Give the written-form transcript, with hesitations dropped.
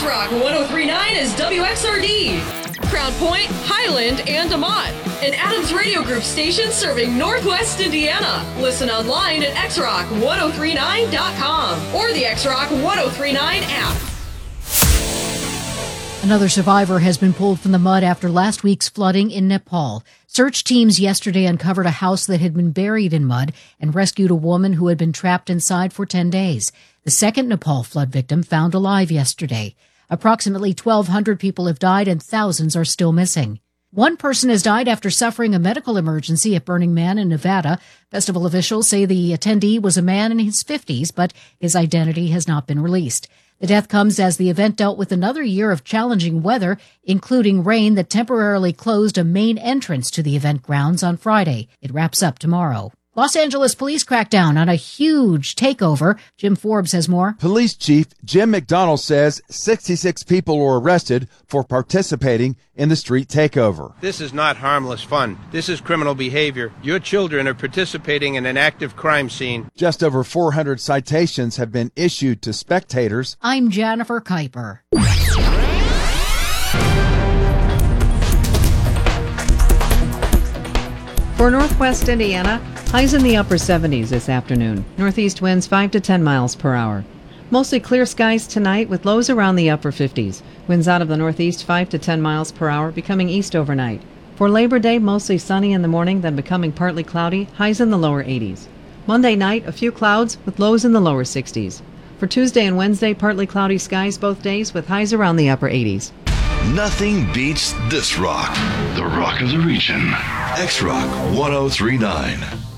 X-Rock 103.9 is WXRD. Crown Point, Highland, and DeMont. An Adams Radio Group station serving Northwest Indiana. Listen online at xrock1039.com or the X-Rock 1039 app. Another survivor has been pulled from the mud after last week's flooding in Nepal. Search teams yesterday uncovered a house that had been buried in mud and rescued a woman who had been trapped inside for 10 days. The second Nepal flood victim found alive yesterday. Approximately 1,200 people have died and thousands are still missing. One person has died after suffering a medical emergency at Burning Man in Nevada. Festival officials say the attendee was a man in his 50s, but his identity has not been released. The death comes as the event dealt with another year of challenging weather, including rain that temporarily closed a main entrance to the event grounds on Friday. It wraps up tomorrow. Los Angeles police crack down on a huge takeover. Jim Forbes has more. Police Chief Jim McDonnell says 66 people were arrested for participating in the street takeover. This is not harmless fun. This is criminal behavior. Your children are participating in an active crime scene. Just over 400 citations have been issued to spectators. I'm Jennifer Kuiper. For Northwest Indiana, highs in the upper 70s this afternoon. Northeast winds 5 to 10 miles per hour. Mostly clear skies tonight with lows around the upper 50s. Winds out of the northeast 5 to 10 miles per hour, becoming east overnight. For Labor Day, mostly sunny in the morning, then becoming partly cloudy, highs in the lower 80s. Monday night, a few clouds with lows in the lower 60s. For Tuesday and Wednesday, partly cloudy skies both days with highs around the upper 80s. Nothing beats this rock. The rock of the region. X-Rock 1039.